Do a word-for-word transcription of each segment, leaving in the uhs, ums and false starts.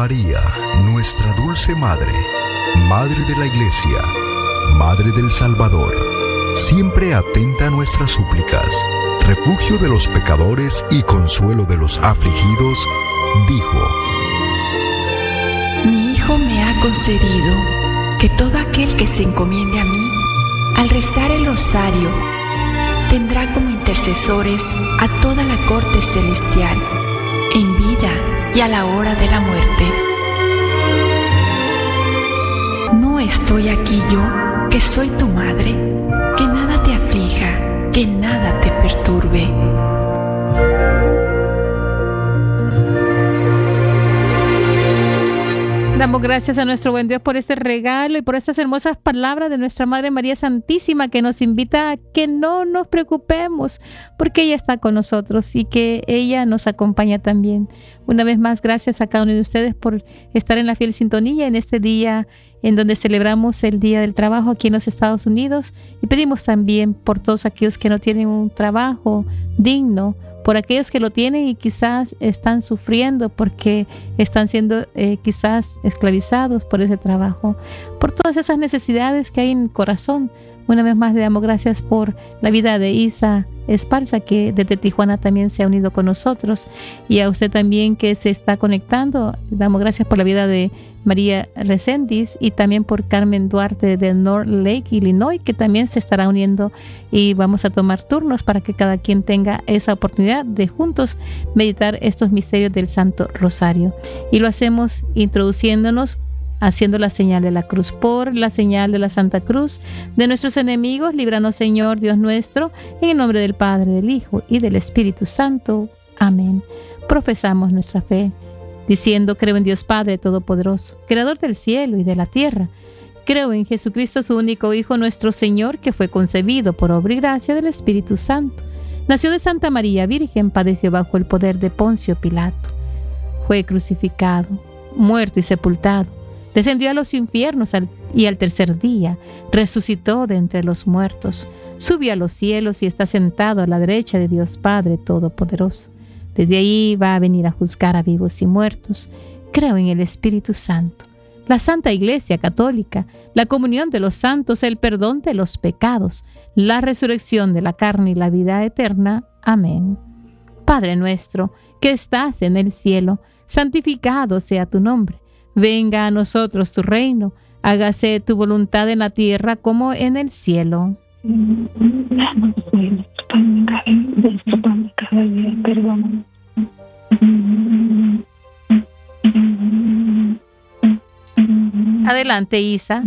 María, nuestra dulce Madre, Madre de la Iglesia, Madre del Salvador, siempre atenta a nuestras súplicas, refugio de los pecadores y consuelo de los afligidos, dijo: Mi Hijo me ha concedido que todo aquel que se encomiende a mí, al rezar el rosario, tendrá como intercesores a toda la corte celestial, en vida y a la hora de la muerte. ¿No estoy aquí yo, que soy tu madre? Que nada te aflija, que nada te perturbe. Damos gracias a nuestro buen Dios por este regalo y por estas hermosas palabras de nuestra Madre María Santísima, que nos invita a que no nos preocupemos, porque ella está con nosotros y que ella nos acompaña también. Una vez más, gracias a cada uno de ustedes por estar en la fiel sintonía en este día en donde celebramos el Día del Trabajo aquí en los Estados Unidos, y pedimos también por todos aquellos que no tienen un trabajo digno, por aquellos que lo tienen y quizás están sufriendo porque están siendo eh, quizás esclavizados por ese trabajo, por todas esas necesidades que hay en el corazón. Una vez más le damos gracias por la vida de Isa Esparza, que desde Tijuana también se ha unido con nosotros, y a usted también que se está conectando. Damos gracias por la vida de María Reséndiz y también por Carmen Duarte de North Lake, Illinois, que también se estará uniendo, y vamos a tomar turnos para que cada quien tenga esa oportunidad de juntos meditar estos misterios del Santo Rosario. Y lo hacemos introduciéndonos haciendo la señal de la cruz. Por la señal de la Santa Cruz de nuestros enemigos, líbranos, Señor Dios nuestro, en el nombre del Padre, del Hijo y del Espíritu Santo. Amén. Profesamos nuestra fe, diciendo: creo en Dios Padre Todopoderoso, Creador del cielo y de la tierra. Creo en Jesucristo, su único Hijo, nuestro Señor, que fue concebido por obra y gracia del Espíritu Santo. Nació de Santa María Virgen, padeció bajo el poder de Poncio Pilato. Fue crucificado, muerto y sepultado. Descendió a los infiernos al, y al tercer día resucitó de entre los muertos. Subió a los cielos y está sentado a la derecha de Dios Padre Todopoderoso. Desde ahí va a venir a juzgar a vivos y muertos. Creo en el Espíritu Santo, la Santa Iglesia Católica, la comunión de los santos, el perdón de los pecados, la resurrección de la carne y la vida eterna. Amén. Padre nuestro, que estás en el cielo, santificado sea tu nombre. Venga a nosotros tu reino, hágase tu voluntad en la tierra como en el cielo. Adelante, Isa.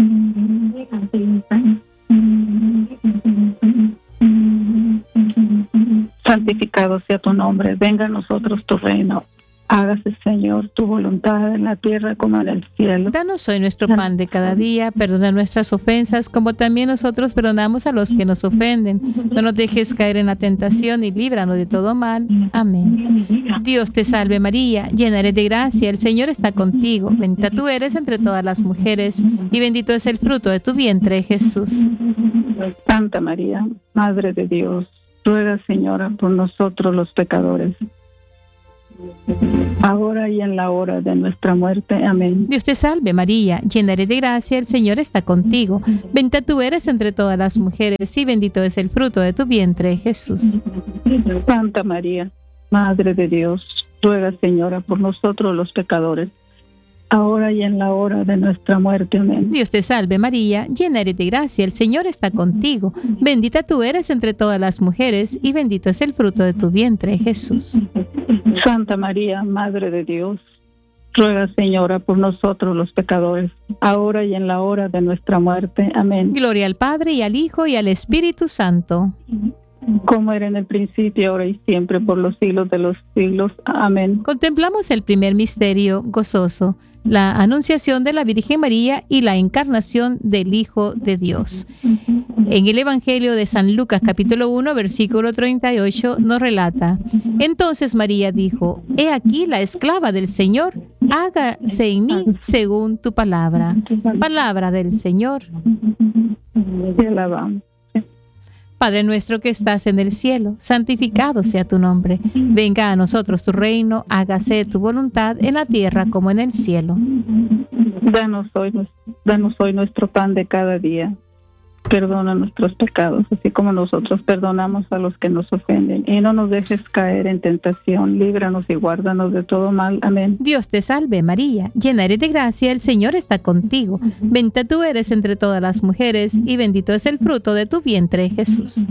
Santificado sea tu nombre, venga a nosotros tu reino. Hágase, Señor, tu voluntad en la tierra como en el cielo. Danos hoy nuestro pan de cada día, perdona nuestras ofensas, como también nosotros perdonamos a los que nos ofenden. No nos dejes caer en la tentación y líbranos de todo mal. Amén. Dios te salve María, llena eres de gracia, el Señor está contigo. Bendita tú eres entre todas las mujeres, y bendito es el fruto de tu vientre, Jesús. Santa María, Madre de Dios, ruega, Señora, por nosotros los pecadores, ahora y en la hora de nuestra muerte. Amén. Dios te salve María, llena eres de gracia, el Señor está contigo. Bendita tú eres entre todas las mujeres, y bendito es el fruto de tu vientre, Jesús. Santa María, Madre de Dios, ruega, Señora, por nosotros los pecadores, ahora y en la hora de nuestra muerte. Amén. Dios te salve María, llena eres de gracia, el Señor está contigo. Bendita tú eres entre todas las mujeres, y bendito es el fruto de tu vientre, Jesús. Santa María, Madre de Dios, ruega, Señora, por nosotros los pecadores, ahora y en la hora de nuestra muerte. Amén. Gloria al Padre, y al Hijo, y al Espíritu Santo. Como era en el principio, ahora y siempre, por los siglos de los siglos. Amén. Contemplamos el primer misterio gozoso, la anunciación de la Virgen María y la encarnación del Hijo de Dios. En el Evangelio de San Lucas, capítulo uno, versículo treinta y ocho, nos relata: entonces María dijo: he aquí la esclava del Señor, hágase en mí según tu palabra. Palabra del Señor. Te alabamos. Padre nuestro que estás en el cielo, santificado sea tu nombre. Venga a nosotros tu reino, hágase tu voluntad en la tierra como en el cielo. Danos hoy, danos hoy nuestro pan de cada día. Perdona nuestros pecados, así como nosotros perdonamos a los que nos ofenden. Y no nos dejes caer en tentación, líbranos y guárdanos de todo mal. Amén. Dios te salve María, llena eres de gracia, el Señor está contigo. Bendita tú eres entre todas las mujeres, y bendito es el fruto de tu vientre, Jesús.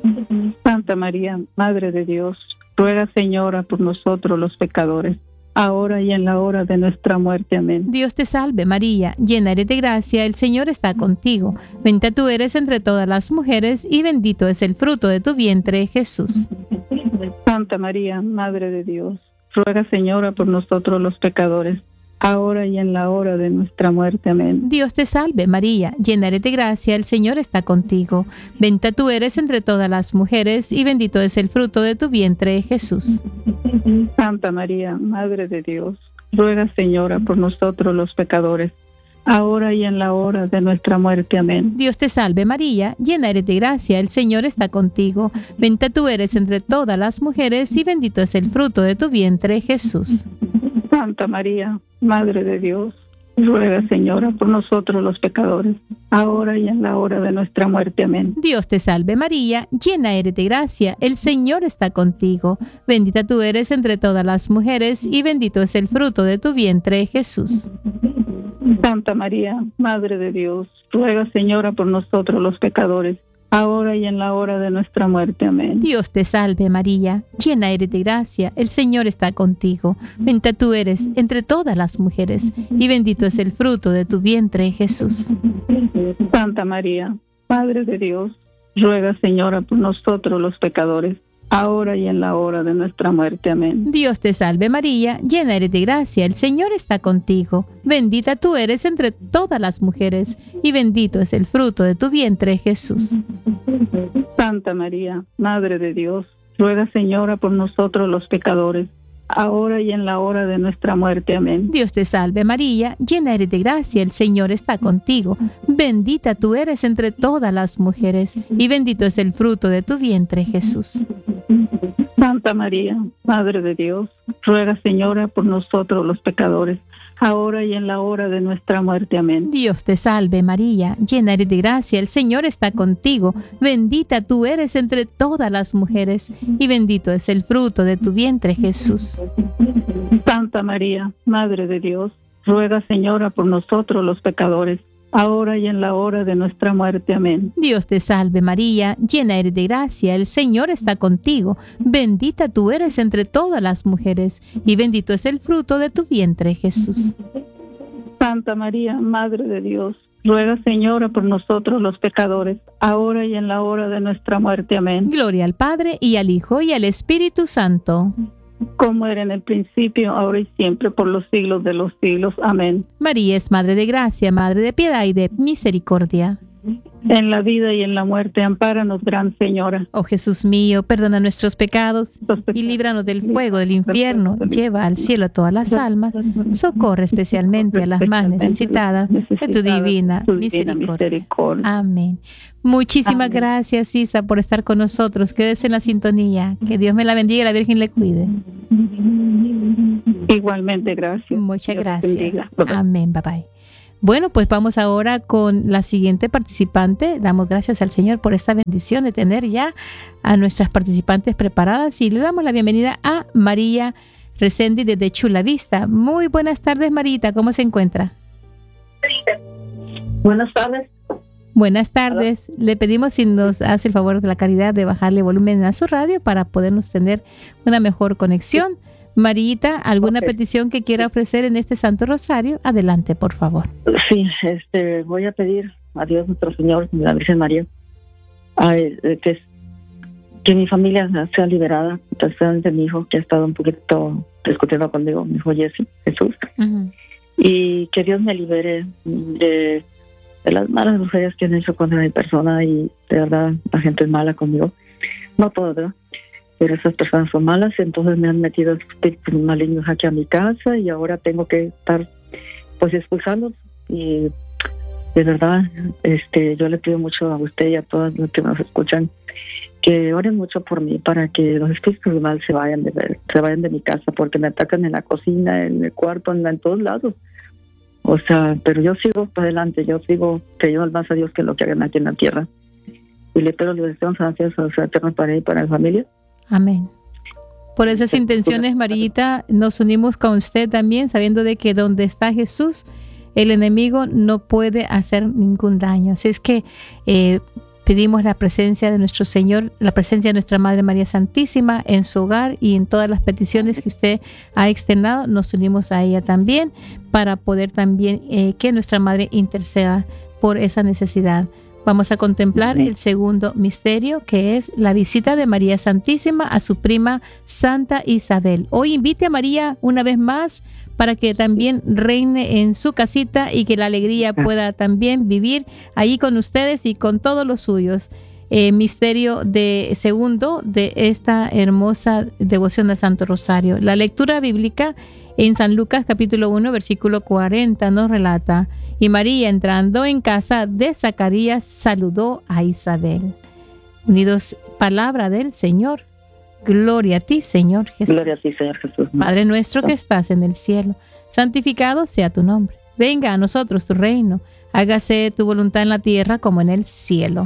Santa María, Madre de Dios, ruega, Señora, por nosotros los pecadores, ahora y en la hora de nuestra muerte. Amén. Dios te salve María, llena eres de gracia, el Señor está contigo. Bendita tú eres entre todas las mujeres, y bendito es el fruto de tu vientre, Jesús. Santa María, Madre de Dios, ruega, Señora, por nosotros los pecadores, ahora y en la hora de nuestra muerte. Amén. Dios te salve María, llena eres de gracia, el Señor está contigo. Bendita tú eres entre todas las mujeres, y bendito es el fruto de tu vientre, Jesús. Santa María, Madre de Dios, ruega, Señora, por nosotros los pecadores, ahora y en la hora de nuestra muerte. Amén. Dios te salve María, llena eres de gracia, el Señor está contigo. Bendita tú eres entre todas las mujeres, y bendito es el fruto de tu vientre, Jesús. Santa María, Madre de Dios, ruega, Señora, por nosotros los pecadores, ahora y en la hora de nuestra muerte. Amén. Dios te salve María, llena eres de gracia, el Señor está contigo. Bendita tú eres entre todas las mujeres, y bendito es el fruto de tu vientre, Jesús. Santa María, Madre de Dios, ruega, Señora, por nosotros los pecadores, ahora y en la hora de nuestra muerte. Amén. Dios te salve María, llena eres de gracia, el Señor está contigo. Bendita tú eres entre todas las mujeres, y bendito es el fruto de tu vientre, Jesús. Santa María, Madre de Dios, ruega, Señora, por nosotros los pecadores, ahora y en la hora de nuestra muerte. Amén. Dios te salve María, llena eres de gracia, el Señor está contigo. Bendita tú eres entre todas las mujeres, y bendito es el fruto de tu vientre, Jesús. Santa María, Madre de Dios, ruega, Señora, por nosotros los pecadores, ahora y en la hora de nuestra muerte. Amén. Dios te salve María, llena eres de gracia, el Señor está contigo. Bendita tú eres entre todas las mujeres, y bendito es el fruto de tu vientre, Jesús. Santa María, Madre de Dios, ruega, Señora, por nosotros los pecadores, ahora y en la hora de nuestra muerte. Amén. Dios te salve María, llena eres de gracia, el Señor está contigo. Bendita tú eres entre todas las mujeres, y bendito es el fruto de tu vientre, Jesús. Santa María, Madre de Dios, ruega, Señora, por nosotros los pecadores, ahora y en la hora de nuestra muerte. Amén. Dios te salve María, llena eres de gracia, el Señor está contigo. Bendita tú eres entre todas las mujeres, y bendito es el fruto de tu vientre, Jesús. Santa María, Madre de Dios, ruega, Señora, por nosotros los pecadores, ahora y en la hora de nuestra muerte. Amén. Gloria al Padre, y al Hijo, y al Espíritu Santo. Como era en el principio, ahora y siempre, por los siglos de los siglos. Amén. María es Madre de gracia, Madre de piedad y de misericordia. En la vida y en la muerte, ampáranos, Gran Señora. Oh Jesús mío, perdona nuestros pecados y líbranos del fuego del infierno. Lleva al cielo a todas las almas. Socorre especialmente a las más necesitadas de tu divina misericordia. Amén. Muchísimas Amén. Gracias, Isa, por estar con nosotros. Quédese en la sintonía. Que Dios me la bendiga y la Virgen le cuide. Igualmente, gracias. Muchas Dios gracias. Amén. Bye bye. Bueno, pues vamos ahora con la siguiente participante. Damos gracias al Señor por esta bendición de tener ya a nuestras participantes preparadas, y le damos la bienvenida a María Reséndiz desde Chula Vista. Muy buenas tardes, Marita, ¿cómo se encuentra? Buenas tardes. Buenas tardes. Hola. Le pedimos si nos hace el favor de la caridad de bajarle volumen a su radio para podernos tener una mejor conexión. Sí. Marita, ¿alguna okay. petición que quiera ofrecer en este Santo Rosario? Adelante, por favor. Sí, este, voy a pedir a Dios nuestro Señor, la Virgen María, a, que, que mi familia sea liberada, especialmente mi hijo, que ha estado un poquito discutiendo conmigo, mi hijo Jesse, Jesús, uh-huh. y que Dios me libere de, de las malas brujerías que han hecho contra mi persona, y de verdad la gente es mala conmigo. No todo, ¿verdad? Pero esas personas son malas, entonces me han metido espíritus malignos aquí a mi casa, y ahora tengo que estar pues expulsándolos y de verdad, este, yo le pido mucho a usted y a todos los que nos escuchan que oren mucho por mí para que los espíritus del mal se vayan de, se vayan de mi casa, porque me atacan en la cocina, en el cuarto, en, en todos lados. O sea, pero yo sigo para adelante, yo sigo creyendo más a Dios que lo que hagan aquí en la tierra. Y le pido los deseos gracias a su eterno para y para la familia. Amén. Por esas intenciones, Marita, nos unimos con usted también, sabiendo de que donde está Jesús, el enemigo no puede hacer ningún daño. Así es que eh, pedimos la presencia de nuestro Señor, la presencia de nuestra Madre María Santísima en su hogar y en todas las peticiones que usted ha externado. Nos unimos a ella también para poder también eh, que nuestra Madre interceda por esa necesidad. Vamos a contemplar el segundo misterio, que es la visita de María Santísima a su prima Santa Isabel. Hoy invite a María una vez más para que también reine en su casita y que la alegría pueda también vivir ahí con ustedes y con todos los suyos. Eh, misterio de segundo de esta hermosa devoción al Santo Rosario. La lectura bíblica en San Lucas capítulo uno versículo cuarenta nos relata: y María, entrando en casa de Zacarías, saludó a Isabel. Unidos, palabra del Señor. Gloria a ti, Señor Jesús. Gloria a ti, Señor Jesús. Padre nuestro que estás en el cielo, santificado sea tu nombre. Venga a nosotros tu reino. Hágase tu voluntad en la tierra como en el cielo.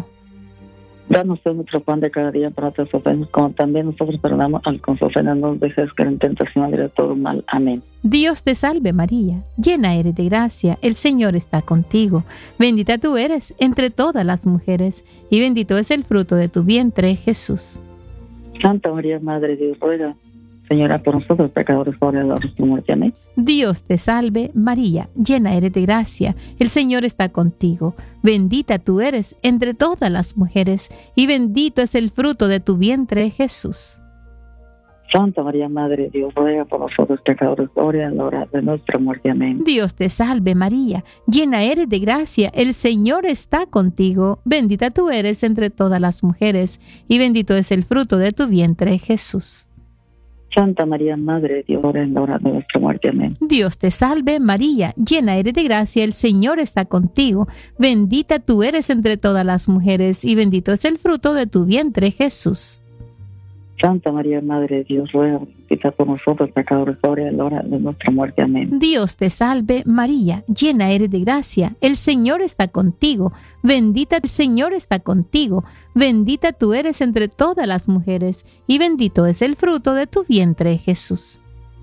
Danos hoy nuestro pan de cada día, para nuestras ofensas, como también nosotros perdonamos al que nos ofende. No nos dejes caer en tentación, de todo mal. Amén. Dios te salve María, llena eres de gracia, el Señor está contigo. Bendita tú eres entre todas las mujeres, y bendito es el fruto de tu vientre, Jesús. Santa María, Madre de Dios, ruega, Señora, por nosotros pecadores, ahora y en la hora de nuestra muerte. Amén. Dios te salve María, llena eres de gracia, el Señor está contigo. Bendita tú eres entre todas las mujeres, y bendito es el fruto de tu vientre, Jesús. Santa María, Madre de Dios, ruega por nosotros pecadores, ahora y en la hora de nuestra muerte. Amén. Dios te salve María, llena eres de gracia, el Señor está contigo. Bendita tú eres entre todas las mujeres, y bendito es el fruto de tu vientre, Jesús. Santa María, Madre de Dios, ahora en la hora de nuestra muerte. Amén. Dios te salve María, llena eres de gracia, el Señor está contigo. Bendita tú eres entre todas las mujeres, y bendito es el fruto de tu vientre, Jesús. Santa María, Madre de Dios, ruega por nosotros pecadores, ahora y en la hora de nuestra muerte. Amén. Dios te salve María, llena eres de gracia, el Señor está contigo. Bendita el Señor está contigo. Bendita tú eres entre todas las mujeres, y bendito es el fruto de tu vientre, Jesús.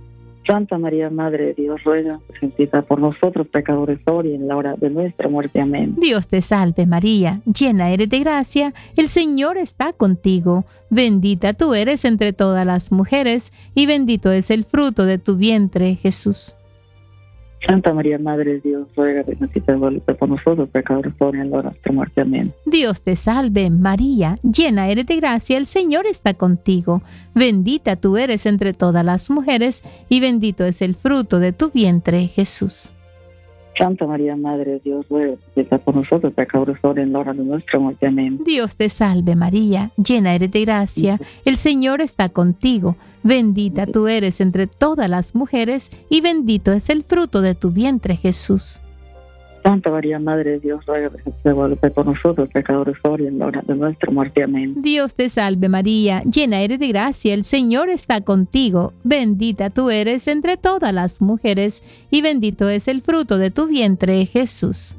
Santa María, Madre de Dios, ruega por nosotros pecadores, ahora y en la hora de nuestra muerte. Amén. Dios te salve María, llena eres de gracia, el Señor está contigo. Bendita tú eres entre todas las mujeres, y bendito es el fruto de tu vientre, Jesús. Santa María, Madre de Dios, ruega por nosotros pecadores, ahora y en la hora de nuestra muerte. Amén. Dios te salve María, llena eres de gracia, el Señor está contigo. Bendita tú eres entre todas las mujeres, y bendito es el fruto de tu vientre, Jesús. Santa María, Madre de Dios, ruega por nosotros pecadores, ahora y en la hora de nuestra muerte. Amén. Dios te salve María, llena eres de gracia, el Señor está contigo. Bendita tú eres entre todas las mujeres, y bendito es el fruto de tu vientre, Jesús. Santa María, Madre de Dios, ruega por nosotros pecadores, ahora y en la hora de nuestra muerte. Amén. Dios te salve María, llena eres de gracia, el Señor está contigo. Bendita tú eres entre todas las mujeres, y bendito es el fruto de tu vientre, Jesús.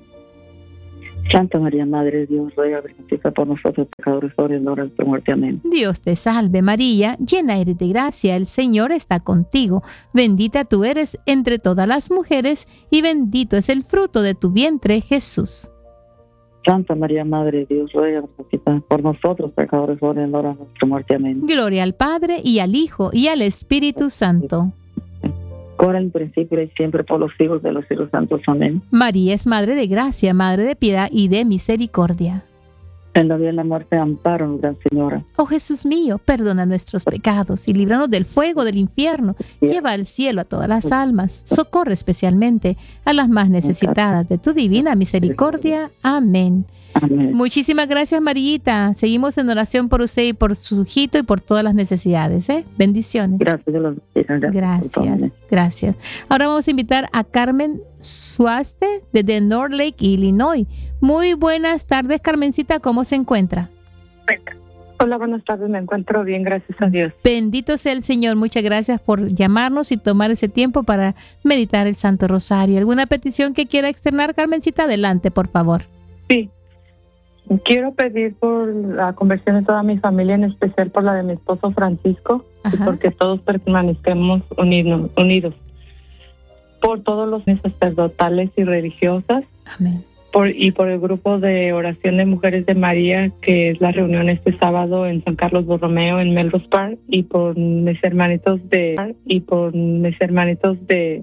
Santa María, Madre de Dios, ruega por nosotros pecadores, ahora y en la hora de nuestra muerte. Amén. Dios te salve María, llena eres de gracia, el Señor está contigo. Bendita tú eres entre todas las mujeres, y bendito es el fruto de tu vientre, Jesús. Santa María, Madre de Dios, ruega por nosotros pecadores, ahora y en la hora de nuestra muerte. Amén. Gloria al Padre, y al Hijo, y al Espíritu Santo. Ahora en principio y siempre por los siglos de los siglos santos. Amén. María es Madre de gracia, Madre de piedad y de misericordia. En la vida y en la muerte, amparo, Gran Señora. Oh Jesús mío, perdona nuestros pecados y líbranos del fuego del infierno. Lleva al cielo a todas las almas. Socorre especialmente a las más necesitadas de tu divina misericordia. Amén. Amén. Muchísimas gracias, Marillita. Seguimos en oración por usted y por su hijito y por todas las necesidades. ¿eh? Bendiciones. Gracias, Dios los bendiga. Gracias. por todo. Gracias, gracias. Ahora vamos a invitar a Carmen Suaste desde North Lake, Illinois. Muy buenas tardes, Carmencita. ¿Cómo se encuentra? Hola, buenas tardes. Me encuentro bien, gracias a Dios. Bendito sea el Señor. Muchas gracias por llamarnos y tomar ese tiempo para meditar el Santo Rosario. ¿Alguna petición que quiera externar, Carmencita? Adelante, por favor. Sí. Quiero pedir por la conversión de toda mi familia, en especial por la de mi esposo Francisco, y Ajá. porque todos permanezcamos unidos, unidos. Por todos los sacerdotales y religiosas, Amén. por, y por el grupo de oración de Mujeres de María, que es la reunión este sábado en San Carlos Borromeo, en Melrose Park, y por mis hermanitos de y por mis hermanitos de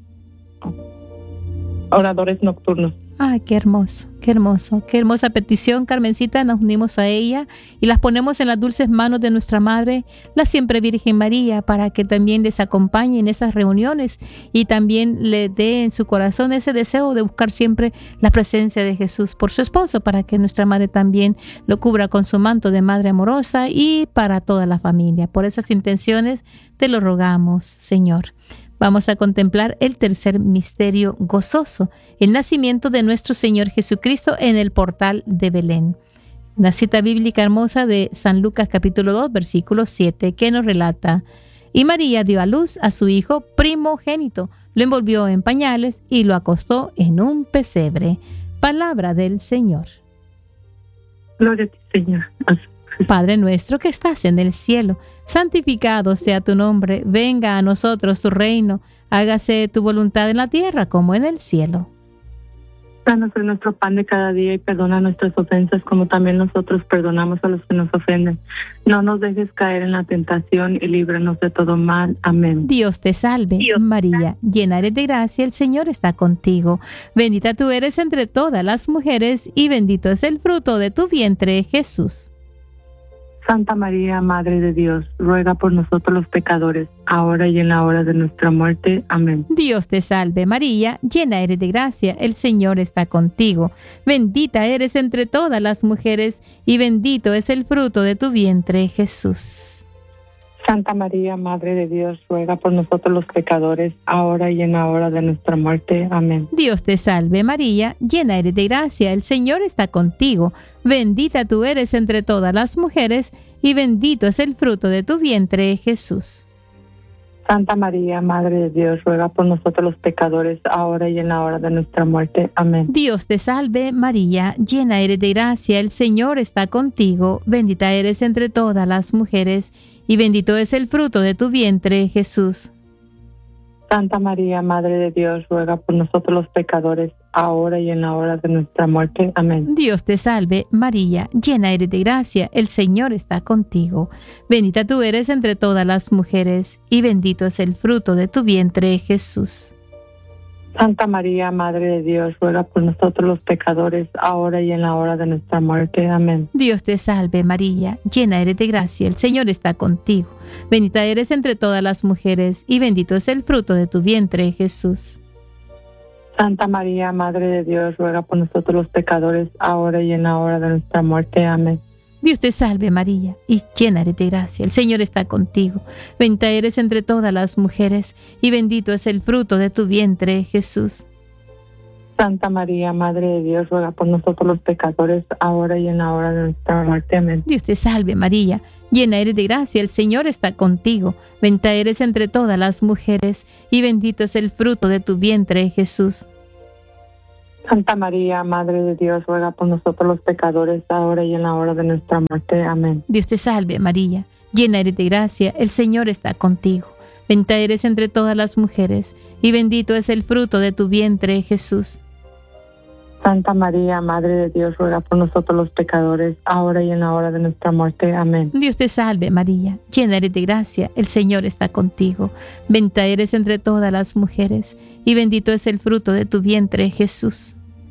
oradores nocturnos. Ay, qué hermoso, qué hermoso, qué hermosa petición, Carmencita. Nos unimos a ella y las ponemos en las dulces manos de nuestra Madre, la siempre Virgen María, para que también les acompañe en esas reuniones y también le dé en su corazón ese deseo de buscar siempre la presencia de Jesús por su esposo, para que nuestra Madre también lo cubra con su manto de Madre amorosa y para toda la familia. Por esas intenciones te lo rogamos, Señor. Vamos a contemplar el tercer misterio gozoso, el nacimiento de nuestro Señor Jesucristo en el portal de Belén. Una cita bíblica hermosa de San Lucas capítulo dos, versículo siete, que nos relata: y María dio a luz a su hijo primogénito, lo envolvió en pañales y lo acostó en un pesebre. Palabra del Señor. Gloria a ti, Señor. Padre nuestro que estás en el cielo, santificado sea tu nombre, venga a nosotros tu reino, hágase tu voluntad en la tierra como en el cielo. Danos hoy nuestro pan de cada día y perdona nuestras ofensas como también nosotros perdonamos a los que nos ofenden. No nos dejes caer en la tentación y líbranos de todo mal. Amén. Dios te salve, Dios. María, llena eres de gracia, el Señor está contigo. Bendita tú eres entre todas las mujeres y bendito es el fruto de tu vientre, Jesús. Santa María, Madre de Dios, ruega por nosotros los pecadores, ahora y en la hora de nuestra muerte. Amén. Dios te salve, María, llena eres de gracia, el Señor está contigo. Bendita eres entre todas las mujeres y bendito es el fruto de tu vientre, Jesús. Santa María, Madre de Dios, ruega por nosotros los pecadores, ahora y en la hora de nuestra muerte. Amén. Dios te salve, María, llena eres de gracia, el Señor está contigo. Bendita tú eres entre todas las mujeres y bendito es el fruto de tu vientre, Jesús. Santa María, Madre de Dios, ruega por nosotros los pecadores, ahora y en la hora de nuestra muerte. Amén. Dios te salve, María, llena eres de gracia, el Señor está contigo. Bendita eres entre todas las mujeres y bendito es el fruto de tu vientre, Jesús. Santa María, Madre de Dios, ruega por nosotros los pecadores, ahora y en la hora de nuestra muerte. Amén. Dios te salve, María, llena eres de gracia, el Señor está contigo. Bendita tú eres entre todas las mujeres, y bendito es el fruto de tu vientre, Jesús. Santa María, Madre de Dios, ruega por nosotros los pecadores, ahora y en la hora de nuestra muerte. Amén. Dios te salve, María, llena eres de gracia, el Señor está contigo. Bendita eres entre todas las mujeres, y bendito es el fruto de tu vientre, Jesús. Santa María, Madre de Dios, ruega por nosotros los pecadores, ahora y en la hora de nuestra muerte. Amén. Dios te salve, María, y llena eres de gracia, el Señor está contigo. Bendita eres entre todas las mujeres, y bendito es el fruto de tu vientre, Jesús. Santa María, Madre de Dios, ruega por nosotros los pecadores, ahora y en la hora de nuestra muerte. Amén. Dios te salve, María, llena eres de gracia, el Señor está contigo. Bendita eres entre todas las mujeres, y bendito es el fruto de tu vientre, Jesús. Santa María, Madre de Dios, ruega por nosotros los pecadores, ahora y en la hora de nuestra muerte. Amén. Dios te salve, María, llena eres de gracia, el Señor está contigo. Bendita eres entre todas las mujeres, y bendito es el fruto de tu vientre, Jesús. Santa María, Madre de Dios, ruega por nosotros los pecadores, ahora y en la hora de nuestra muerte. Amén. Dios te salve, María, llena eres de gracia, el Señor está contigo. Bendita eres entre todas las mujeres, y bendito es el fruto de tu vientre, Jesús.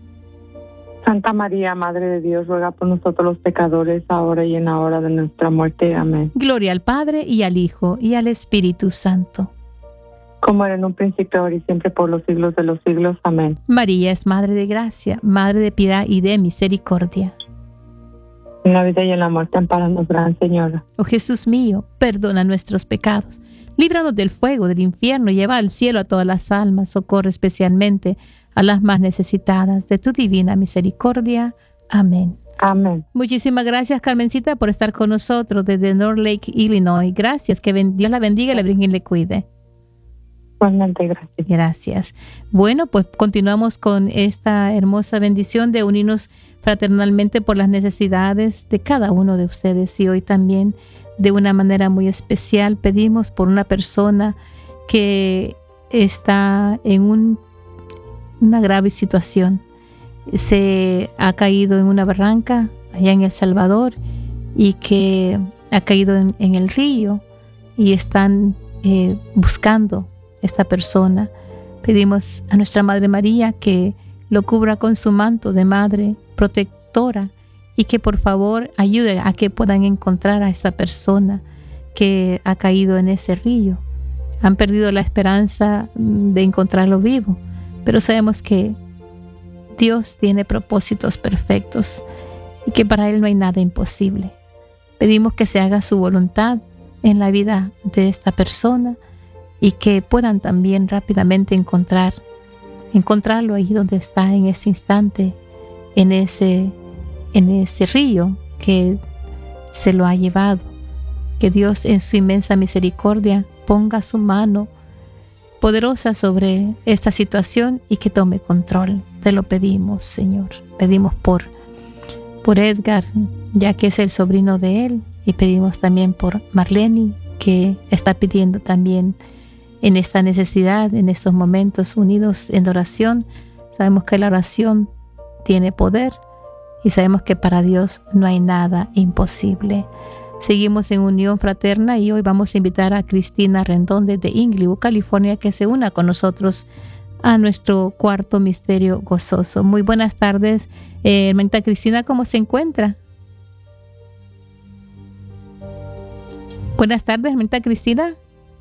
Santa María, Madre de Dios, ruega por nosotros los pecadores, ahora y en la hora de nuestra muerte. Amén. Gloria al Padre, y al Hijo, y al Espíritu Santo. como era en un principio, ahora y siempre, por los siglos de los siglos. Amén. María es Madre de Gracia, Madre de Piedad y de Misericordia. En la vida y en la muerte, ampáranos, Gran Señora. Oh Jesús mío, perdona nuestros pecados, líbranos del fuego del infierno y lleva al cielo a todas las almas, socorre especialmente a las más necesitadas de tu divina misericordia. Amén. Amén. Muchísimas gracias, Carmencita, por estar con nosotros desde North Lake, Illinois. Gracias, que ben- Dios la bendiga y la Virgen le cuide. Igualmente, gracias. Gracias. Bueno, pues continuamos con esta hermosa bendición de unirnos fraternalmente por las necesidades de cada uno de ustedes. Y hoy también, de una manera muy especial, pedimos por una persona que está en un, una grave situación. Se ha caído en una barranca allá en El Salvador y que ha caído en, en el río y están eh, buscando esta persona. Pedimos a nuestra Madre María que lo cubra con su manto de madre protectora y que por favor ayude a que puedan encontrar a esta persona que ha caído en ese río. Han perdido la esperanza de encontrarlo vivo, pero sabemos que Dios tiene propósitos perfectos y que para Él no hay nada imposible. Pedimos que se haga su voluntad en la vida de esta persona y que puedan también rápidamente encontrar, encontrarlo ahí donde está en ese instante, en ese, en ese río que se lo ha llevado. Que Dios en su inmensa misericordia ponga su mano poderosa sobre esta situación y que tome control. Te lo pedimos, Señor. Pedimos por, por Edgar, ya que es el sobrino de él, y pedimos también por Marlene, que está pidiendo también en esta necesidad, en estos momentos unidos en oración. Sabemos que la oración tiene poder y sabemos que para Dios no hay nada imposible. Seguimos en unión fraterna y hoy vamos a invitar a Cristina Rendón desde Inglewood, California, que se una con nosotros a nuestro cuarto misterio gozoso. Muy buenas tardes, eh, hermanita Cristina, ¿cómo se encuentra? Buenas tardes, hermanita Cristina.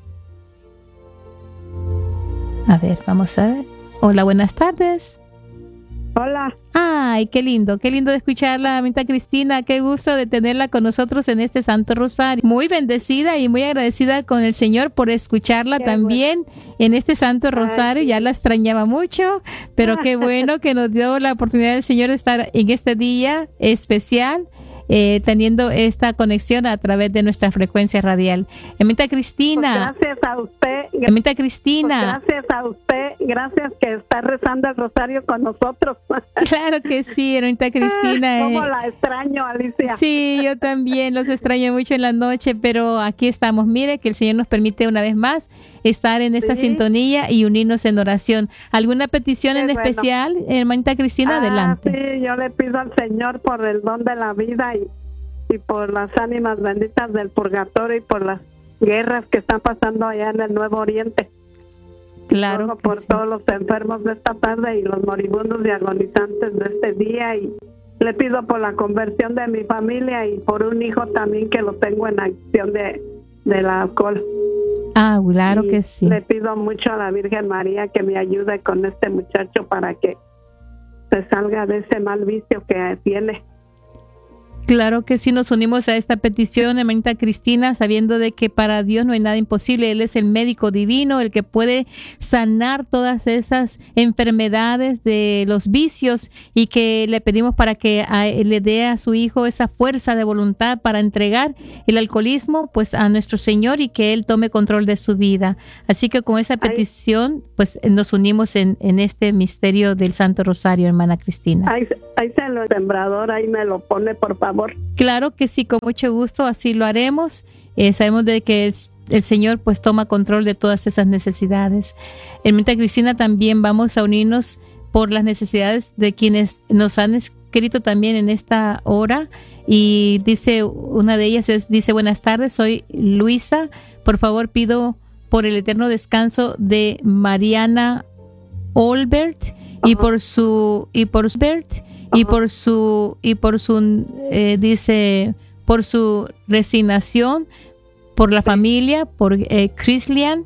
A ver, vamos a ver. Hola, buenas tardes. Hola. Ay, qué lindo, qué lindo de escucharla, amita Cristina. Qué gusto de tenerla con nosotros en este Santo Rosario. Muy bendecida y muy agradecida con el Señor por escucharla qué también bueno. en este Santo Rosario. Ay, sí. Ya la extrañaba mucho, pero qué bueno que nos dio la oportunidad del Señor de estar en este día especial. Eh, teniendo esta conexión a través de nuestra frecuencia radial. Amita Cristina. Pues gracias a usted. Amita Cristina. Pues gracias a usted. Gracias que está rezando el rosario con nosotros. Claro que sí, Amita Cristina. Cómo eh. la extraño, Alicia. Sí, yo también los extraño mucho en la noche, pero aquí estamos. Mire que el Señor nos permite una vez más estar en esta sí. sintonía y unirnos en oración. ¿Alguna petición Qué en bueno. especial, hermanita Cristina? Ah, adelante. Sí, yo le pido al Señor por el don de la vida y, y por las ánimas benditas del purgatorio y por las guerras que están pasando allá en el Nuevo Oriente. Claro. Todo por sí. todos los enfermos de esta tarde y los moribundos y agonizantes de este día. Y le pido por la conversión de mi familia y por un hijo también que lo tengo en acción de, de la alcohol. Ah, claro y que sí. Le pido mucho a la Virgen María que me ayude con este muchacho para que se salga de ese mal vicio que tiene. Claro que sí, nos unimos a esta petición, hermanita Cristina, sabiendo de que para Dios no hay nada imposible. Él es el médico divino, el que puede sanar todas esas enfermedades de los vicios, y que le pedimos para que a, le dé a su hijo esa fuerza de voluntad para entregar el alcoholismo pues a nuestro Señor y que Él tome control de su vida. Así que con esa petición pues nos unimos en, en este misterio del Santo Rosario, hermana Cristina. Ahí, ahí se lo sembrador, ahí me lo pone, por favor. Claro que sí, con mucho gusto, así lo haremos. Eh, sabemos de que el, el Señor pues toma control de todas esas necesidades. Hermanita Cristina, también vamos a unirnos por las necesidades de quienes nos han escrito también en esta hora, y dice, una de ellas es, dice: buenas tardes, soy Luisa, por favor pido por el eterno descanso de Mariana Olbert y por su y por su y por su y por su eh, dice por su resignación, por la familia, por eh, Chrislian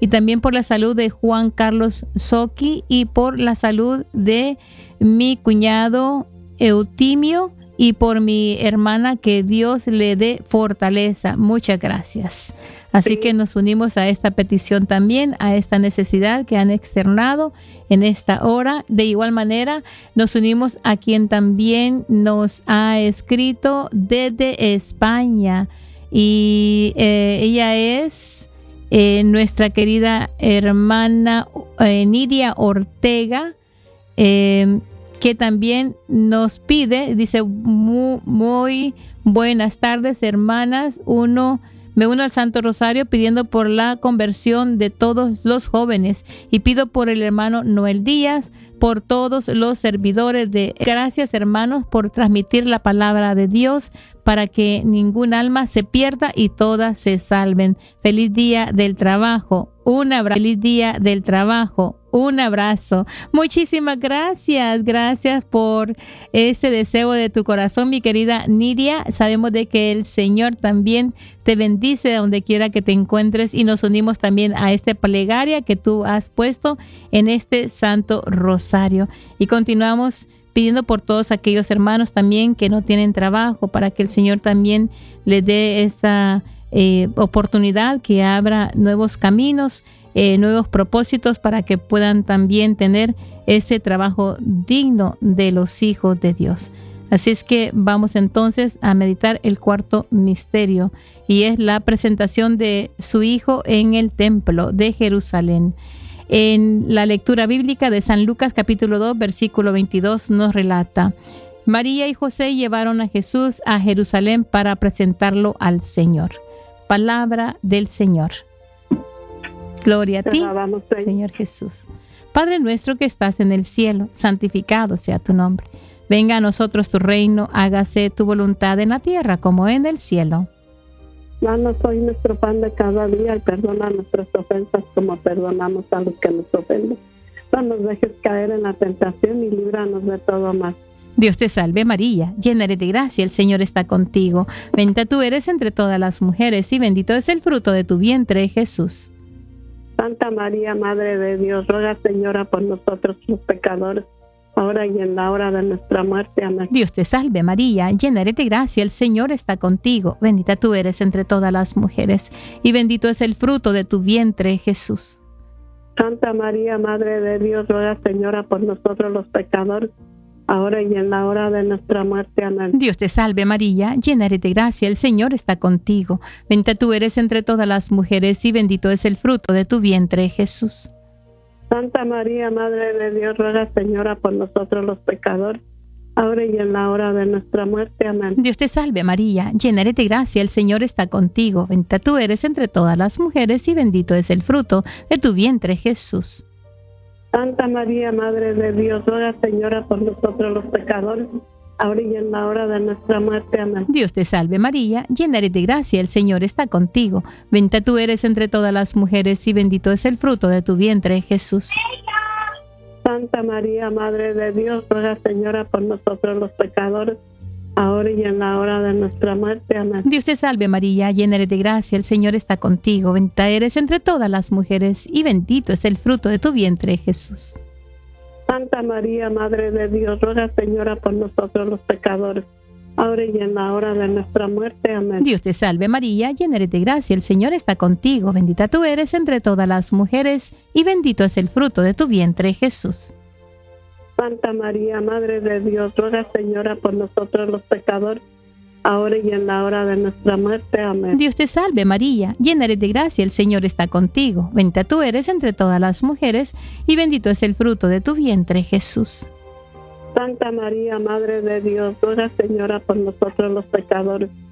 y también por la salud de Juan Carlos Soki y por la salud de mi cuñado Eutimio y por mi hermana, que Dios le dé fortaleza. Muchas gracias. Así sí. que nos unimos a esta petición también, a esta necesidad que han externado en esta hora. De igual manera, nos unimos a quien también nos ha escrito desde España. Y eh, ella es eh, nuestra querida hermana eh, Nidia Ortega, eh, que también nos pide, dice, muy, muy buenas tardes, hermanas. Uno, me uno al Santo Rosario pidiendo por la conversión de todos los jóvenes y pido por el hermano Noel Díaz, por todos los servidores de... Gracias, hermanos, por transmitir la palabra de Dios para que ningún alma se pierda y todas se salven. Feliz día del trabajo. Un abrazo. Feliz día del trabajo. Un abrazo. Muchísimas gracias. Gracias por ese deseo de tu corazón, mi querida Nidia. Sabemos de que el Señor también te bendice donde quiera que te encuentres, y nos unimos también a esta plegaria que tú has puesto en este Santo Rosario. Y continuamos pidiendo por todos aquellos hermanos también que no tienen trabajo, para que el Señor también les dé esa eh, oportunidad, que abra nuevos caminos, eh, nuevos propósitos, para que puedan también tener ese trabajo digno de los hijos de Dios. Así es que vamos entonces a meditar el cuarto misterio, y es la presentación de su Hijo en el templo de Jerusalén. En la lectura bíblica de San Lucas capítulo dos, versículo veintidós, nos relata: María y José llevaron a Jesús a Jerusalén para presentarlo al Señor. Palabra del Señor. Gloria a ti, Señor Jesús. Padre nuestro que estás en el cielo, santificado sea tu nombre. Venga a nosotros tu reino, hágase tu voluntad en la tierra como en el cielo. Danos hoy nuestro pan de cada día y perdona nuestras ofensas como perdonamos a los que nos ofenden. No nos dejes caer en la tentación y líbranos de todo mal. Dios te salve María, llena eres de gracia, el Señor está contigo. Bendita tú eres entre todas las mujeres y bendito es el fruto de tu vientre, Jesús. Santa María, Madre de Dios, ruega, Señora, por nosotros los pecadores, ahora y en la hora de nuestra muerte. Amén. Dios te salve María, llena eres de gracia, el Señor está contigo. Bendita tú eres entre todas las mujeres y bendito es el fruto de tu vientre, Jesús. Santa María, Madre de Dios, ruega, Señora, por nosotros los pecadores, ahora y en la hora de nuestra muerte. Amén. Dios te salve María, llena eres de gracia, el Señor está contigo. Bendita tú eres entre todas las mujeres y bendito es el fruto de tu vientre, Jesús. Santa María, Madre de Dios, ruega, Señora, por nosotros los pecadores, ahora y en la hora de nuestra muerte. Amén. Dios te salve María, llena eres de gracia, el Señor está contigo. Bendita tú eres entre todas las mujeres y bendito es el fruto de tu vientre, Jesús. Santa María, Madre de Dios, ruega, Señora, por nosotros los pecadores, ahora y en la hora de nuestra muerte. Amén. Dios te salve María, llena eres de gracia, el Señor está contigo. Bendita tú eres entre todas las mujeres y bendito es el fruto de tu vientre, Jesús. Santa María, Madre de Dios, ruega, Señora, por nosotros los pecadores, ahora y en la hora de nuestra muerte. Amén. Dios te salve María, llena eres de gracia, el Señor está contigo. Bendita eres entre todas las mujeres y bendito es el fruto de tu vientre, Jesús. Santa María, Madre de Dios, ruega, Señora, por nosotros los pecadores, ahora y en la hora de nuestra muerte. Amén. Dios te salve María, llena eres de gracia, el Señor está contigo. Bendita tú eres entre todas las mujeres y bendito es el fruto de tu vientre, Jesús. Santa María, Madre de Dios, ruega, Señora, por nosotros los pecadores, ahora y en la hora de nuestra muerte. Amén. Dios te salve María, llena eres de gracia, el Señor está contigo. Bendita tú eres entre todas las mujeres y bendito es el fruto de tu vientre, Jesús. Santa María, Madre de Dios, ruega, Señora, por nosotros los pecadores,